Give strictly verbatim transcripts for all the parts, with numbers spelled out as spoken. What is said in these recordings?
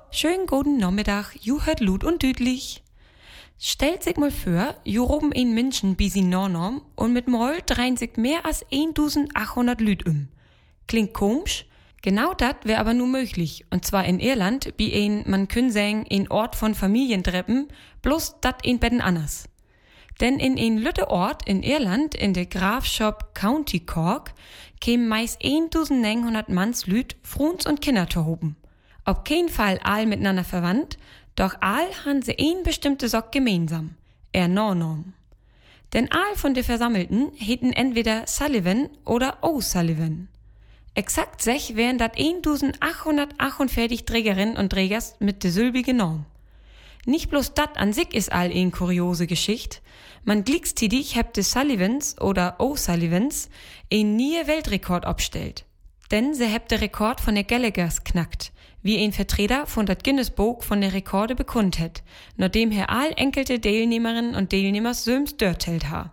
Schönen guten Nachmittag, ju hört Lut und düdlich. Stellt sich mal vor, ju roben ein Menschen bis in Nornorm und mit Moll dreien sich mehr als eintausendachthundert Lüt um. Klingt komisch? Genau dat wär aber nur möglich. Und zwar in Irland, wie ein, man können sagen, ein Ort von Familientreppen, bloß dat ein Betten anders. Denn in ein lütte Ort in Irland, in der Grafschap County Cork, kämen meist eintausendneunhundert Manns Lüt, Fruns und Kinder zu hoben. Auf keinen Fall all miteinander verwandt, doch all han se ein bestimmte Sock gemeinsam, er Nornorm. Denn all von de Versammelten heten entweder Sullivan oder O'Sullivan. Exakt sech wären dat eintausendachthundertachtundvierzig Trägerinnen und Trägers mit de sylbige Norm. Nicht bloß dat an sich is all een kuriose Geschicht, man glicks-tidig hebt de Sullivans oder O'Sullivans een nie Weltrekord abstellt. Denn sie hebt de Rekord von der Gallaghers knackt, wie ein Vertreter von dat Guinness-Buch von der Rekorde bekund het, nachdem er all enkelte Teilnehmerinnen und Teilnehmers söms dörtelt ha.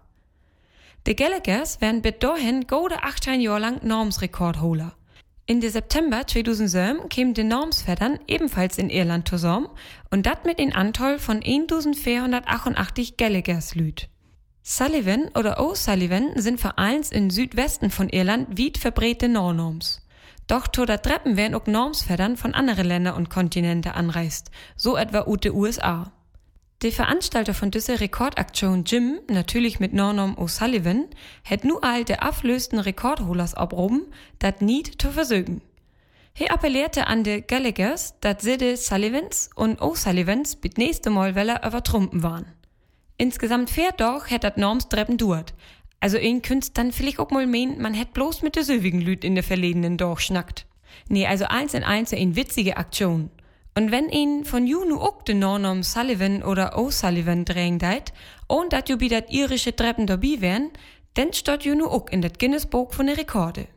De Gallaghers wären bis dahin gode achtzehn Jahre lang Normsrekordholer. In de September zweitausendsieben kämen de Normsvettern ebenfalls in Irland zusammen und dat mit ein Anteil von eintausendvierhundertachtundachtzig Gallaghers Lüt. Sullivan oder O'Sullivan sind vereins in Südwesten von Irland weit verbreite Nornorms. Doch to dat Treppen werden auch Normsvettern von anderen Ländern und Kontinente anreist, so etwa ut de U S A. Der Veranstalter von dieser Rekordaktion Jim, natürlich mit Nornorm O'Sullivan, hat nu all der aflösten Rekordholers abroben, dat niet zu versögen. He appellierte an de Gallaghers, dat sie de Sullivans und O'Sullivans bit nächste Mal weller übertrumpen waren. Insgesamt vier doch hätt dat Norms Treppen duert. Also ein künst dann vielleicht auch mal meinen, man hätt bloß mit de söwigen Lüt in der verledenen Dorf schnackt. Nee, also eins in eins ein witzige Aktion. Und wenn ihn von ju nu auch de Nornorm Sullivan oder O'Sullivan drängen deit, und dat ju bi dat irische Treppen dabei wären, denn stot ju nu auch in dat Guinness-Buch von der Rekorde.